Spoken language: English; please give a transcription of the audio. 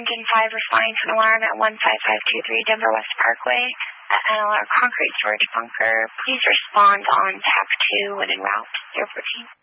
Engine 5 responding to an alarm at 15523 Denver West Parkway at NLR Concrete Storage Bunker. Please respond on TAP 2 when en route. Airport team.